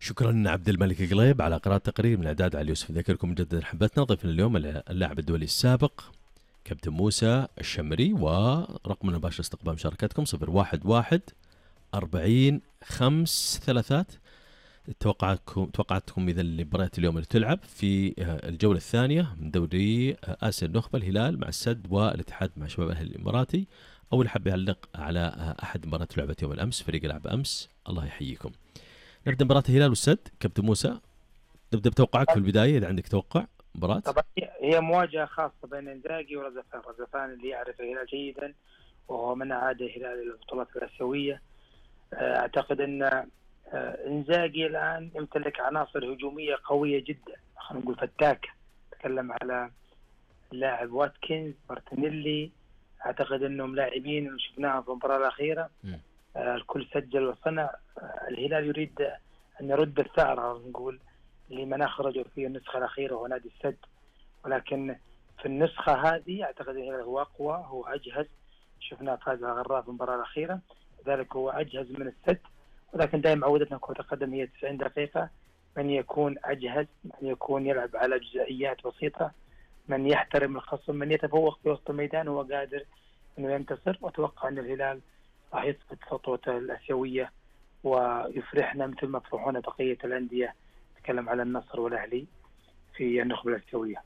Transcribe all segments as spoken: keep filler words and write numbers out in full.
شكرا عبد الملك قليب على قراءة تقرير من إعداد علي يوسف. ذكركم مجددا حبتنا ضيفنا اليوم اللاعب الدولي السابق كابتن موسى الشمري، ورقم المباشر استقبال مشاركتكم صفر واحد واحد أربعين خمس ثلاثات. توقعاتكم توقعاتكم إذا المباريات اليوم اللي تلعب في الجولة الثانية من دوري آسيا النخبة، الهلال مع السد والاتحاد مع شباب الأهلي الإماراتي، أو اللي حاب يعلق على أحد مباريات لعبت يوم الأمس فريق لعب أمس. الله يحييكم. نبدأ مباراة الهلال والسد. كابتن موسى، نبدأ بتوقعك في البداية إذا عندك توقع مباراة. طبعا هي مواجهة خاصة بين إنزاغي ورزفان. رزفان اللي يعرف الهلال جيدا وهو من عاد الهلال إلى البطولات الآسيوية. أعتقد أن إنزاغي الآن يمتلك عناصر هجومية قوية جدا، خلينا نقول فتاكة. تكلم على اللاعب واتكنز، مارتينيلي، أعتقد أنهم لاعبين شفناهم في المباراة الأخيرة. م. الكل سجل وصنع. الهلال يريد أن يرد الثأر نقول لمن أخرجوا في النسخة الأخيرة هو نادي السد، ولكن في النسخة هذه أعتقد الهلال هو أقوى، هو أجهز. شفنا فاز على غراف في المباراة الأخيرة، لذلك هو أجهز من السد. ولكن دائما عودتنا كرة القدم هي تسعين دقيقة، من يكون أجهز، من يكون يلعب على جزئيات بسيطة، من يحترم الخصم، من يتفوق في وسط الميدان هو قادر أنه ينتصر. وأتوقع أن الهلال راح يثبت خطوته الآسيوية ويفرحنا مثل ما فرحونا بقية الأندية. تكلم على النصر والأهلي في النخبة الآسيوية.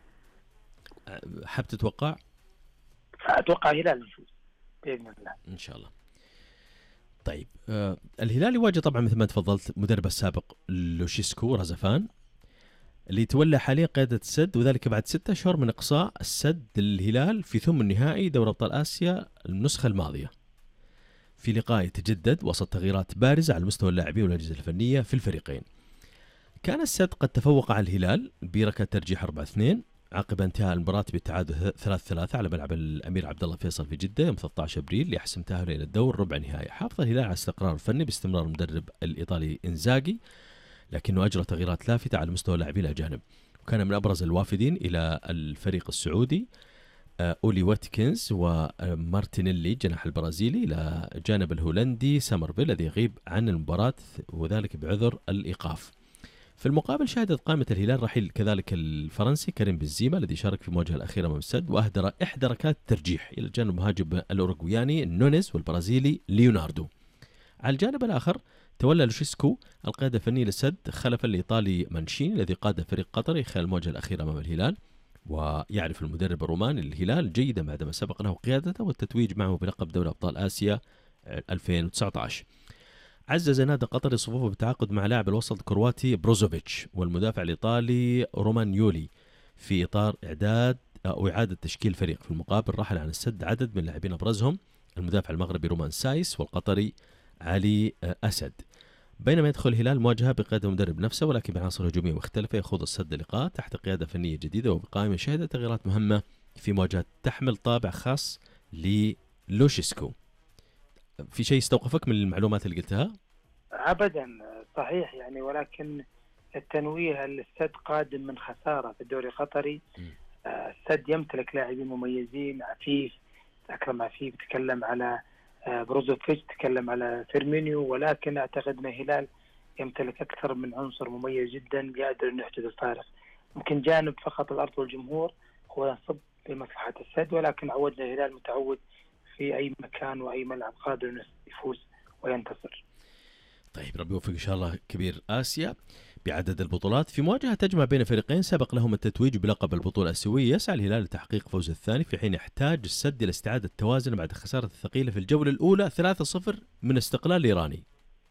حاب تتوقع؟ أتوقع الهلال يفوز بإذن الله إن شاء الله. طيب، آه الهلال يواجه طبعا مثل ما تفضلت مدرب السابق لوشيسكو رزفان اللي تولى حاليا قيادة السد، وذلك بعد ستة أشهر من إقصاء السد للهلال في ثمن النهائي دوري أبطال آسيا النسخة الماضية. في لقاء يتجدد وسط تغييرات بارزة على مستوى اللاعبين والأجهزة الفنية في الفريقين. كان السد قد تفوق على الهلال بركة ترجيح أربعة اثنين عقب انتهاء المباراة بالتعادل ثلاثة ثلاثة على ملعب الأمير عبد الله فيصل في جدة يوم ثلاثة عشر أبريل ليحسم تأهله إلى الدور ربع نهائي. حافظ الهلال على استقرار الفني باستمرار المدرب الإيطالي إنزاغي، لكنه أجرى تغييرات لافتة على مستوى اللاعبين الأجانب، وكان من أبرز الوافدين إلى الفريق السعودي أولي واتكنز ومارتينيلي جناح البرازيلي، إلى جانب الهولندي سامرفيل الذي يغيب عن المباراة وذلك بعذر الإيقاف. في المقابل شهدت قائمة الهلال رحيل كذلك الفرنسي كريم بنزيما الذي شارك في المواجهة الأخيرة أمام السد وأهدر إحدى ركلات الترجيح، إلى جانب المهاجم الأوروغوياني نونيز والبرازيلي ليوناردو. على الجانب الآخر تولى لوشيسكو القيادة الفنية للسد خلف الإيطالي مانشيني الذي قاد فريق قطري خلال المواجهة الأخيرة أمام الهلال، ويعرف المدرب الروماني للهلال جيدا بعدما سبق له قيادته والتتويج معه بلقب دوري أبطال آسيا ألفين وتسعة عشر. عزز نادي قطري صفوفه بالتعاقد مع لاعب الوسط الكرواتي بروزوفيتش والمدافع الإيطالي رومانيولي في إطار إعداد أو إعادة تشكيل فريق. في المقابل رحل عن السد عدد من اللاعبين أبرزهم المدافع المغربي رومان سايس والقطري علي أسد. بينما يدخل الهلال المواجهة بقيادة المدرب نفسه ولكن بعناصر هجومية مختلفة، يخوض السد لقاء تحت قيادة فنية جديدة وبقائمة شهدت تغييرات مهمة في مواجهة تحمل طابع خاص للوشيسكو. في شيء استوقفك من المعلومات اللي قلتها؟ أبدا صحيح يعني، ولكن التنويه السد قادم من خسارة في الدوري القطري. السد يمتلك لاعبين مميزين، عفيف، أكرم عفيف، تكلم على بروزوفيتش، تكلم على فيرمينيو، ولكن أعتقد أن الهلال يمتلك أكثر من عنصر مميز جدا قادر أن يحدث الفارق. ممكن جانب فقط الأرض والجمهور هو ينصب لمصلحة السد، ولكن عودنا الهلال متعود في أي مكان وأي ملعب قادر أن يفوز وينتصر. طيب ربي يوفق إن شاء الله كبير آسيا بعدد البطولات. في مواجهة تجمع بين فريقين سبق لهم التتويج بلقب البطولة الآسيوية، يسعى الهلال لتحقيق فوز الثاني في حين يحتاج السد إلى استعادة التوازن بعد خسارة الثقيلة في الجولة الأولى ثلاثة صفر من استقلال الإيراني.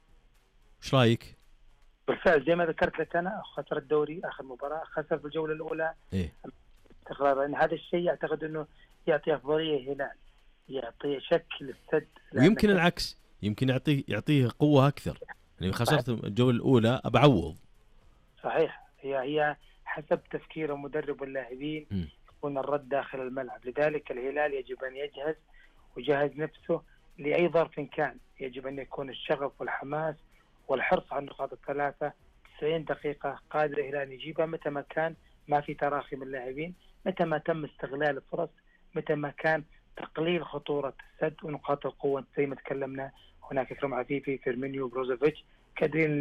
إيش رأيك؟ بالفعل زي ما ذكرت لك أنا، خسر الدوري آخر مباراة، خسر في الجولة الأولى. إيه؟ استقرار يعني هذا الشيء أعتقد أنه يعطي أفضلية الهلال، يعطي شكل السد. ويمكن العكس، يمكن يعطيه يعطيه قوة أكثر. يعني خسرت الجولة الأولى أبعوض. صحيح، هي هي حسب تفكير المدرب واللاعبين يكون الرد داخل الملعب. لذلك الهلال يجب أن يجهز ويجهز نفسه لأي ظرف كان. يجب أن يكون الشغف والحماس والحرص على النقاط الثلاثة. تسعين دقيقة قادر الهلال يجيبها متى ما كان ما في تراخي من اللاعبين، متى ما تم استغلال الفرص، متى ما كان تقليل خطورة السد ونقاط القوة زي ما تكلمنا. هناك إكرام عفيفي، فيرمينيو، بروزوفيتش قادرين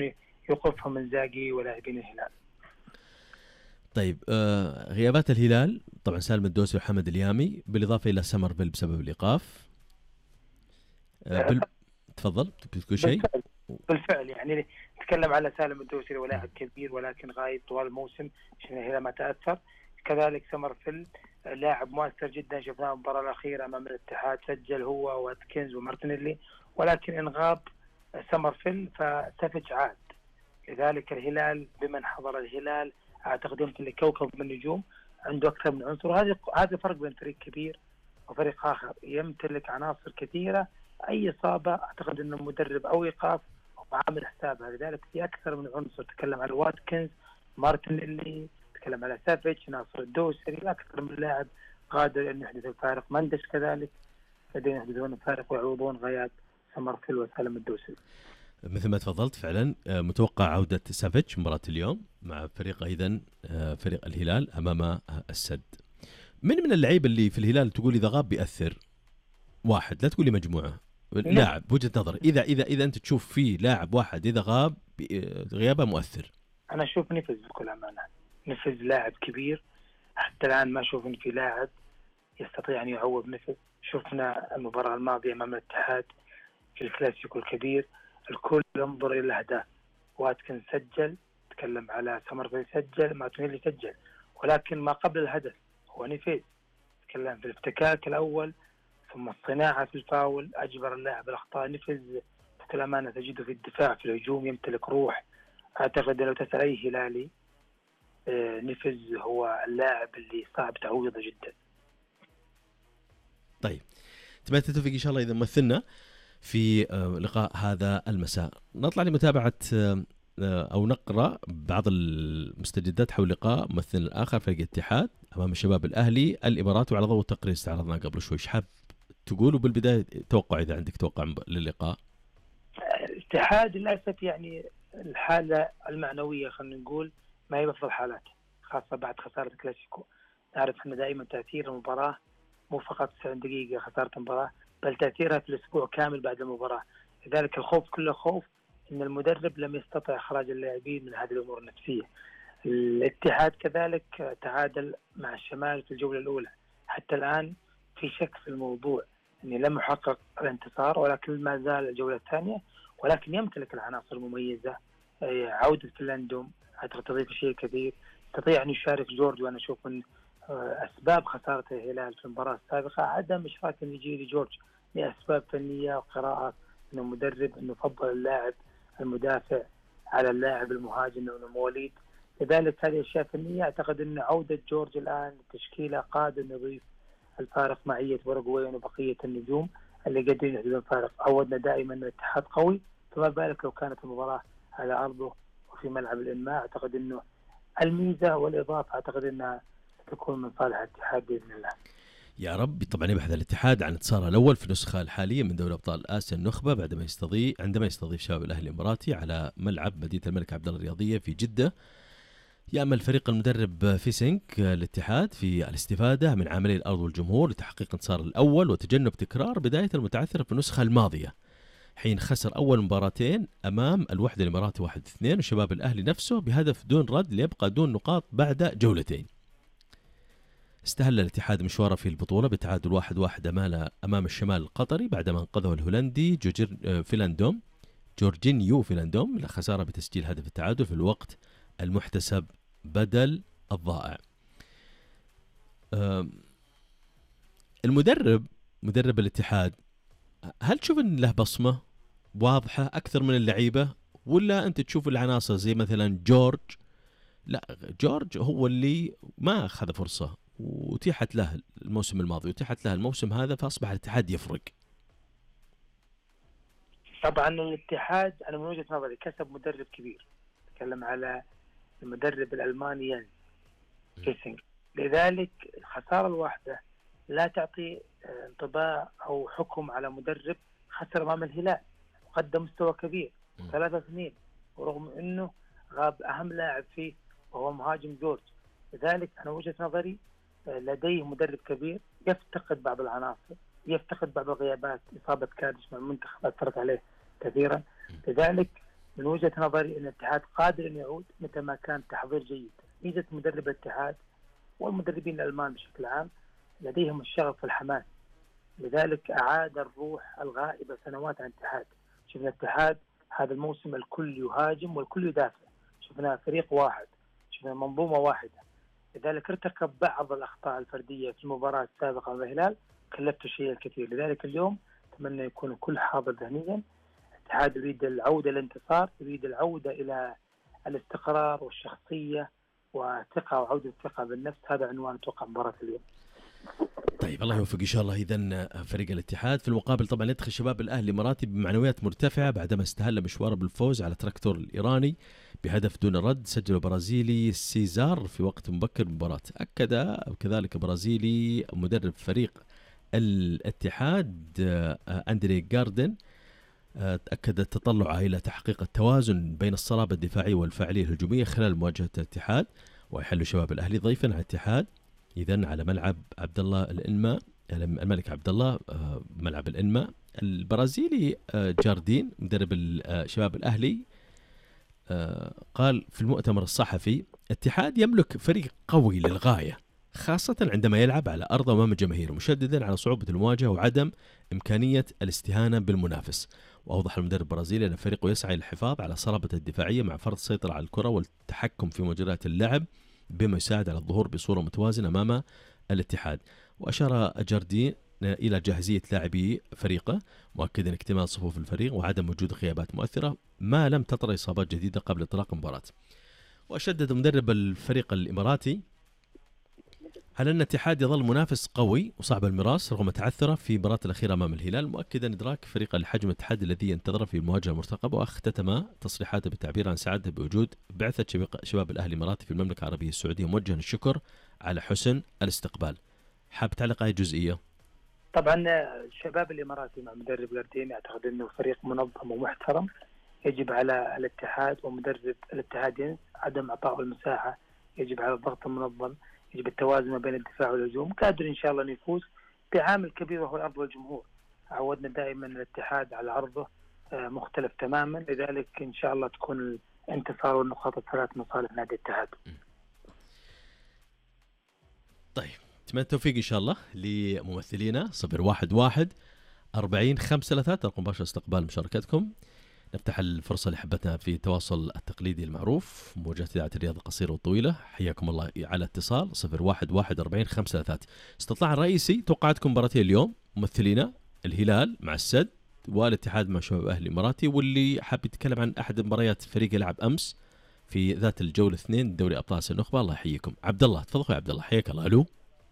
يوقفهم إنزاغي ولاعبين الهلال. طيب آه غيابات الهلال طبعا سالم الدوسري وحمد اليامي بالإضافة إلى سمرفيل بسبب الإيقاف. آه بال... تفضل بتقول شيء؟ بالفعل بالفعل يعني نتكلم على سالم الدوسري ولاعب كبير ولكن غايب طوال الموسم عشان الهلال ما تأثر. كذلك سمرفيل لاعب مؤثر جدا، شفناه المباراة الأخيرة أمام الاتحاد سجل هو واتكنز ومارتينيلي، ولكن إن غاب سمرفيل فسافيتش عاد. لذلك الهلال بمن حضر الهلال أعتقد يمتلك كوكب من النجوم، عنده أكثر من عنصر. هذا هذا فرق بين فريق كبير وفريق آخر يمتلك عناصر كثيرة. أي إصابة أعتقد أن المدرب أو إيقاف وعامل حسابها. لذلك في أكثر من عنصر، تكلم على واتكنز، مارتينيلي، تكلم على سافيتش، ناصر الدوسري، أكثر من لاعب قادر أن يحدث الفارق. مندش كذلك قادرين يحدثون الفارق ويعوضون غياب سمرفيل وسالم الدوسري. مثل ما تفضلت فعلا متوقع عودة سافيتش مباراة اليوم مع فريق أيضا فريق الهلال أمام السد. من من اللعيبة اللي في الهلال تقول إذا غاب بيأثر؟ واحد، لا تقول لي مجموعة، لاعب بوجهة نظر. إذا إذا إذا أنت تشوف فيه لاعب واحد إذا غاب غيابه مؤثر. أنا أشوف نفز بكل أمانة. نفز لاعب كبير، حتى الآن ما أشوف إن في لاعب يستطيع أن يعوض نفز. شفنا المباراة الماضية أمام الاتحاد في الكلاسيكو الكبير، الكل ينظر إلى الأهداف. واتكن سجل، تكلم على سمرفيل سجل، مارتينيلي سجل، ولكن ما قبل الهدف هو نفز. تكلم في الافتكاك الأول ثم الصناعة في الفاول، أجبر اللاعب الأخطاء. نفز بكل أمانة تجده في الدفاع في الهجوم يمتلك روح. أعتقد لو تسأل أي هلالي نفز هو اللاعب اللي صعب تعويضه جدا. طيب تبقى توفيق إن شاء الله إذا مثلنا في لقاء هذا المساء. نطلع لمتابعة أو نقرأ بعض المستجدات حول لقاء ممثل الآخر فريق الاتحاد أمام الشباب الأهلي الإمارات، وعلى ضوء التقرير استعرضنا قبل شوي. حاب تقولوا بالبداية توقع إذا عندك توقع للقاء؟ الاتحاد للأسف يعني الحالة المعنوية خلينا نقول ما هي بأفضل حالاته، خاصة بعد خسارة الكلاسيكو. نعرف أن دائما تأثير المباراة مو فقط تسعين دقيقة خسارة المباراة، بل تأثيرها في الأسبوع كامل بعد المباراة. لذلك الخوف كله خوف أن المدرب لم يستطع إخراج اللاعبين من هذه الأمور النفسية. الاتحاد كذلك تعادل مع الشمال في الجولة الأولى، حتى الآن في شك في الموضوع أنه لم يحقق الانتصار، ولكن ما زال الجولة الثانية، ولكن يمتلك العناصر المميزة. عودة فيلاندوم أعتقد تضيف شيء كثير، يستطيع أن يشارك جورج. وأنا أشوف أن أسباب خسارة الهلال في المباراة السابقة عدم إشراك النيجيري جورج لأسباب فنية وقراءات من المدرب أنه فضل اللاعب المدافع على اللاعب المهاجم من مواليد. لذلك هذه أشياء فنية. أعتقد أن عودة جورج الآن التشكيلة قادر أن يضيف الفارق معية ورقوين وبقية النجوم اللي قادرين يحدثون الفارق. عودنا دائما أن الاتحاد قوي، فما بالك لو كانت المباراة على أرضه وفي ملعب الإنماء. أعتقد أنه الميزة والإضافة أعتقد أنها تكون من صالح الاتحاد بإذن الله. يا رب. طبعا يبحث الاتحاد عن انتصاره الأول في النسخة الحالية من دوري أبطال آسيا النخبة بعدما يستضيف عندما يستضيف شباب الأهلي الإماراتي على ملعب مدينة الملك عبد الله الرياضية في جدة. يأمل فريق المدرب فيسنك الاتحاد في الاستفادة من عاملي الأرض والجمهور لتحقيق انتصار الأول وتجنب تكرار بداية المتعثرة في النسخة الماضية حين خسر أول مباراتين أمام الوحدة الإماراتي واحد اثنين وشباب الأهلي نفسه بهدف دون رد ليبقى دون نقاط بعد جولتين. استهل الاتحاد مشواره في البطولة بتعادل واحد واحد أمام الشمال القطري بعدما انقذه الهولندي جوجر فيلاندوم جورجينيو فيلاندوم من الخسارة بتسجيل هدف التعادل في الوقت المحتسب بدل الضائع. المدرب مدرب الاتحاد هل تشوف ان له بصمة واضحة أكثر من اللعيبة، ولا أنت تشوف العناصر زي مثلا جورج؟ لا، جورج هو اللي ما أخذ فرصة وتيحت له الموسم الماضي وتيحت له الموسم هذا، فأصبح الاتحاد يفرق. طبعا الاتحاد أنا من وجهة نظري كسب مدرب كبير، تكلم على المدرب الألماني يعني فيسنك. لذلك الخسارة الواحدة لا تعطي انطباع أو حكم على مدرب خسر أمام الهلال وقدم مستوى كبير ثلاثة سنين ورغم أنه غاب أهم لاعب فيه وهو مهاجم جورج. لذلك أنا وجهة نظري لديه مدرب كبير يفتقد بعض العناصر، يفتقد بعض الغيابات، إصابة كادش مع المنتخب أثرت عليه كثيرا. لذلك من وجهة نظري أن الاتحاد قادر أن يعود متى ما كان تحضير جيد. ميزة مدرب الاتحاد والمدربين الألمان بشكل عام لديهم الشغف والحماس، لذلك أعاد الروح الغائبة سنوات عن الاتحاد. شفنا الاتحاد هذا الموسم الكل يهاجم والكل يدافع، شفنا فريق واحد، شفنا منظومة واحدة، لذلك ارتكب بعض الأخطاء الفردية في المباراة السابقة مع الهلال كلفته الشيء الكثير. لذلك اليوم أتمنى يكون الكل حاضر ذهنيا. الاتحاد يريد العودة للانتصار، يريد العودة إلى الاستقرار والشخصية وثقة وعودة الثقة بالنفس. هذا عنوان أتوقع مباراة اليوم. طيب الله يوفق إن شاء الله. إذن فريق الاتحاد في المقابل طبعا يدخل شباب الأهلي الإماراتي بمعنويات مرتفعة بعدما استهل مشواره بالفوز على تراكتور الإيراني بهدف دون رد سجل البرازيلي سيزار في وقت مبكر من المباراة. أكد كذلك برازيلي مدرب فريق الاتحاد أندري جاردن تأكد تطلعه إلى تحقيق التوازن بين الصلابة الدفاعية والفاعلية الهجومية خلال مواجهة الاتحاد، ويحل شباب الأهلي ضيفا على الاتحاد إذن على ملعب عبد الله الإنما الملك عبد الله ملعب الإنما. البرازيلي جاردين مدرب شباب الأهلي قال في المؤتمر الصحفي: الاتحاد يملك فريق قوي للغاية خاصة عندما يلعب على أرض أمام الجماهير، مشددا على صعوبة المواجهة وعدم إمكانية الاستهانة بالمنافس. وأوضح المدرب البرازيلي أن فريقه يسعى للحفاظ على صلابة الدفاعية مع فرض السيطرة على الكرة والتحكم في مجريات اللعب بما يساعد على الظهور بصورة متوازنة أمام الاتحاد. وأشار جاردين إلى جاهزية لاعبي فريقه مؤكدا اكتمال صفوف الفريق وعدم وجود غيابات مؤثرة ما لم تطرأ إصابات جديدة قبل إطلاق المباراة. وشدد مدرب الفريق الإماراتي على أن الاتحاد يظل منافس قوي وصعب المراس رغم تعثره في المباراة الأخيرة أمام الهلال، مؤكدا إدراك فريق الحجم الاتحاد الذي ينتظر في المواجهة المرتقبة. واختتم تصريحاته بالتعبير عن سعادته بوجود بعثة شباب الأهلي الإماراتي في المملكة العربية السعودية، موجها الشكر على حسن الاستقبال. حاب تعلق أي جزئية؟ طبعا الشباب الإماراتي مع مدرب جاردين أعتقد أنه فريق منظم ومحترم، يجب على الاتحاد ومدرب الاتحاد عدم إعطائه المساحة، يجب على الضغط المنظم، يجب التوازن ما بين الدفاع والهجوم. قادر إن شاء الله أن يفوز بعامل كبير وهو الأرض والجمهور. عودنا دائما الاتحاد على عرضه مختلف تماما، لذلك إن شاء الله تكون الانتصار والنقاط الثلاث مصالح نادي الاتحاد. طيب أتمنى التوفيق إن شاء الله لممثلينا. صفر واحد واحد أربعين خمسة ثلاثة رقم مباشر استقبال مشاركتكم. نفتح الفرصة لحبتنا في التواصل التقليدي المعروف مواجهة إذاعة الرياض القصيرة والطويلة. حياكم الله على اتصال صفر واحد واحد أربعين خمسة ثلاثة. استطلاع الرئيسي: توقعاتكم مباراتين اليوم ممثلينا الهلال مع السد والاتحاد مع شباب الأهلي الإماراتي، واللي حاب يتكلم عن أحد مباريات فريق يلعب أمس في ذات الجولة اثنين دوري أبطال النخبة. الله يحييكم. عبد الله تفضل يا عبد الله، حياك الله. ألو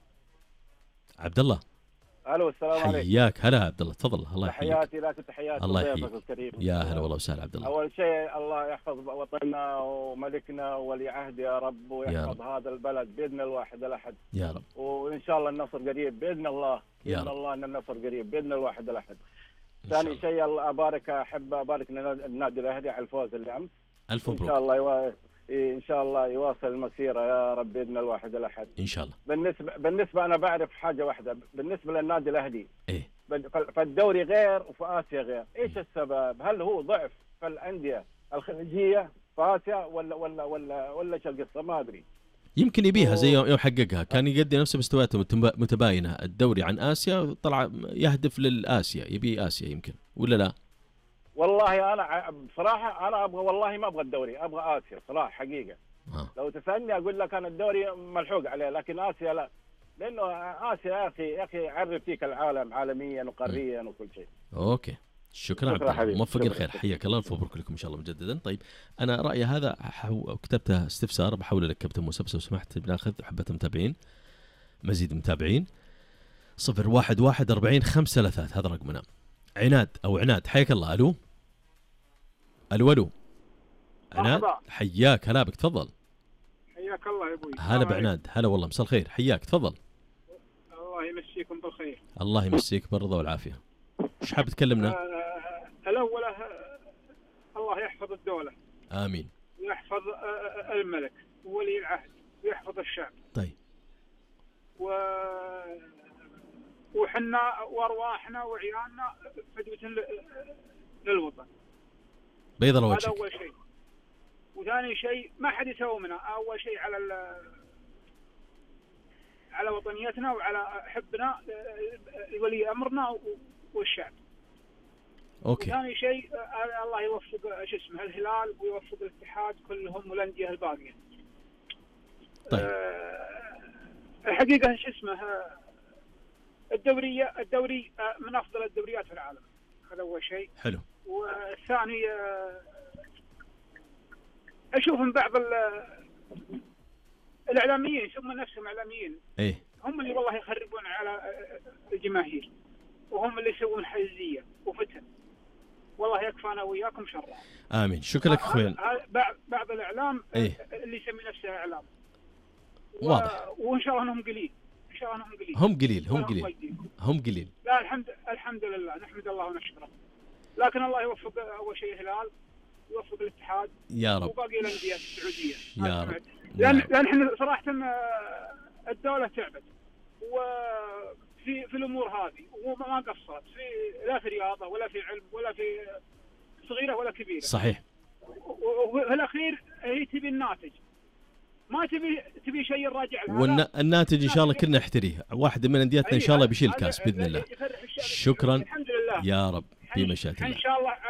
عبد الله. الو السلام عليكم. حياك. هلا عبد الله تفضل. الله يحييك. تحياتي لك وتحياتي الله ضيفك الكريم. يا هلا والله وسهلا عبد الله. اول شيء الله يحفظ وطننا وملكنا وولي عهد يا رب، ويحفظ هذا البلد باذن الواحد الاحد يا رب، وان شاء الله النصر قريب باذن الله، باذن الله ان النصر قريب باذن الواحد الاحد. ثاني شيء الله ابارك، احب ابارك للنادي الاهلي على الفوز اللي امس. الف مبروك. ان شاء الله يوا... ان شاء الله يواصل المسيره يا رب باذن الواحد الاحد ان شاء الله. بالنسبه بالنسبه انا بعرف حاجه واحده بالنسبه للنادي الاهلي. ايه فالدوري غير وفي آسيا غير، إيش السبب؟ هل هو ضعف في الأندية الخليجية في آسيا ولا ولا ولا ولا إيش القصة؟ ما أدري. يمكن يبيها زي يوم حققها كان يقدم نفس مستوياته متباينة الدوري عن آسيا، طلع يهدف للآسيا، يبي آسيا يمكن ولا لا؟ والله أنا بصراحة أنا أبغى، والله ما أبغى الدوري، أبغى آسيا صراحة حقيقة. ها. لو تسألني أقول لك أنا الدوري ملحوق عليه، لكن آسيا لا، لأنه آسيا يا أخي يا أخي عرف فيك العالم عالميا وقاريا وكل شيء. أوكي شكرا عبد الله، موفقين خير، حياك الله، الف مبروك لكم إن شاء الله مجددا. طيب أنا رأيي هذا حو... كتبته استفسار بحول لك كابتن موسى، بس لو سمحت بناخذ حبة متابعين، مزيد متابعين. صفر واحد واحد أربعين خمسة ثلاثة هذا رقمنا. عناد أو عناد حياك الله. ألو ألو ألو عناد حياك، هلا بك تفضل. حياك الله يا ابوي. هلا بعناد، هلا والله مساء الخير، حياك تفضل. الله يمسيكم بالخير. الله يمسيك بالرضا والعافية. ايش حاب تكلمنا؟ آه الأول آه الله يحفظ الدولة. آمين. ويحفظ آه الملك وولي العهد ويحفظ الشعب. طيب. و وحنا وارواحنا وعيالنا فدوة للوطن. بيض الله هذا وجهك. اول شيء. وثاني شيء ما حد يسوي منها. اول شيء على على وطنيتنا وعلى حبنا لولي امرنا والشعب. اوكي. وثاني شيء الله يوفق شو اسمه الهلال ويوفق الاتحاد كلهم والانديه الباقيه. طيب. أه الحقيقه شو اسمه الدوري الدوري من افضل الدوريات في العالم. هذا اول شيء. حلو. والثاني اشوف من بعض الاعلاميين ثم نفسهم اعلاميين ايه هم اللي والله يخربون على الجماهير وهم اللي يسوون حزيه وفتن. والله يكفانا وياكم شر. امين. شكرا لك اخوي. بعض الاعلام إيه؟ اللي يسمي نفسه اعلام و... واضح. وان شاء الله انهم قليل. ان شاء الله انهم قليل. هم قليل هم قليل هم قليل. لا الحمد الحمد لله نحمد الله ونشكره. لكن الله يوفق اول شيء الهلال يوفق الاتحاد يا رب وباقي الانديه السعوديه يا رب. لان لان احنا صراحه الدوله تعبت وفي في الامور هذه وما قصرت في لا في رياضه ولا في علم ولا في صغيره ولا كبيره. صحيح. وفي الاخير هي تبي الناتج ما تبي تبي شيء راجع لها. والناتج ان شاء الله كلنا نحتريه. واحد من انديتنا ان شاء الله بيشيل الكاس باذن الله. شكرا. الحمد لله يا رب بمشيئة الله. ان شاء الله.